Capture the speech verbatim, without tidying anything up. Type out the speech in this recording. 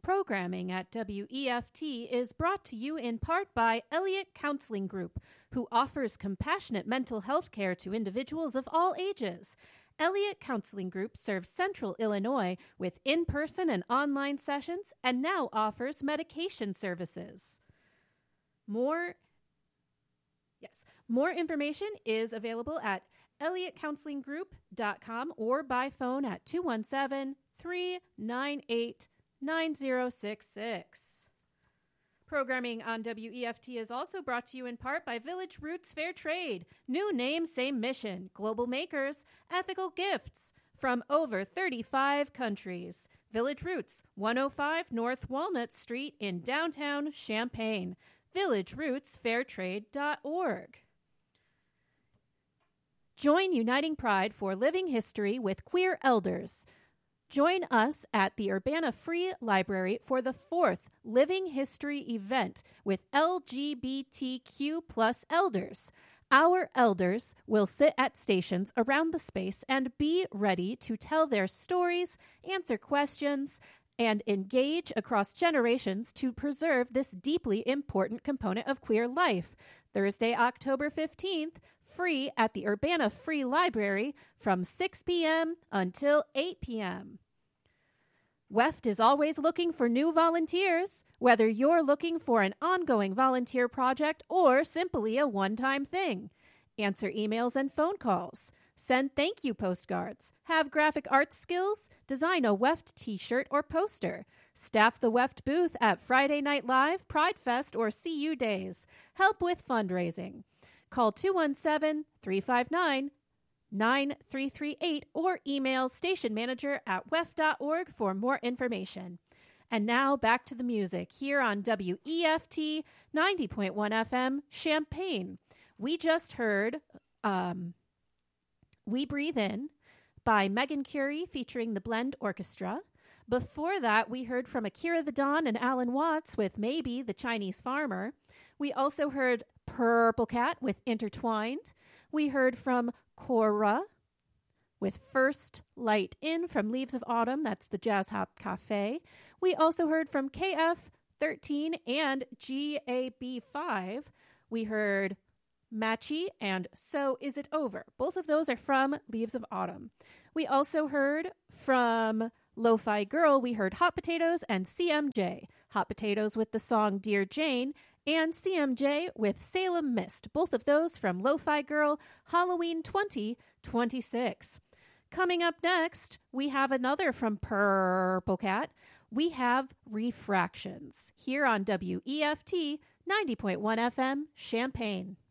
Programming at W E F T is brought to you in part by Elliott Counseling Group, who offers compassionate mental health care to individuals of all ages. Elliott Counseling Group serves Central Illinois with in-person and online sessions and now offers medication services. More, yes, more information is available at elliott counseling group dot com or by phone at two one seven, three nine eight, nine zero six six. Programming on W E F T is also brought to you in part by Village Roots Fair Trade. New name, same mission. Global makers, ethical gifts from over thirty-five countries. Village Roots, one oh five North Walnut Street in downtown Champaign. village roots fair trade dot org. Join Uniting Pride for Living History with Queer Elders. Join us at the Urbana Free Library for the fourth Living History event with L G B T Q plus elders. Our elders will sit at stations around the space and be ready to tell their stories, answer questions, and engage across generations to preserve this deeply important component of queer life. Thursday, October fifteenth, free at the Urbana Free Library from six p.m. until eight p.m. W E F T is always looking for new volunteers, whether you're looking for an ongoing volunteer project or simply a one-time thing. Answer emails and phone calls. Send thank you postcards. Have graphic arts skills? Design a W E F T t-shirt or poster. Staff the W E F T booth at Friday Night Live, Pride Fest, or C U Days. Help with fundraising. Call two one seven, three five nine, nine three three eight or email station manager at w e f dot org for more information. And now back to the music here on W E F T ninety point one F M Champaign. We just heard um, We Breathe In by Megan Curie featuring the Blend Orchestra. Before that, we heard from Akira the Dawn and Alan Watts with Maybe the Chinese Farmer. We also heard Purple Cat with Intertwined. We heard from Cora with First Light In from Leaves of Autumn. That's the Jazz Hop Cafe. We also heard from K F thirteen and G A B five. We heard Matchy and So Is It Over. Both of those are from Leaves of Autumn. We also heard from Lo-Fi Girl. We heard Hot Potatoes and C M J. Hot Potatoes with the song Dear Jane and C M J with Salem Mist. Both of those from Lo-Fi Girl, Halloween twenty twenty-six. Coming up next, we have another from Purple Cat. We have Refractions here on W E F T ninety point one F M Champaign.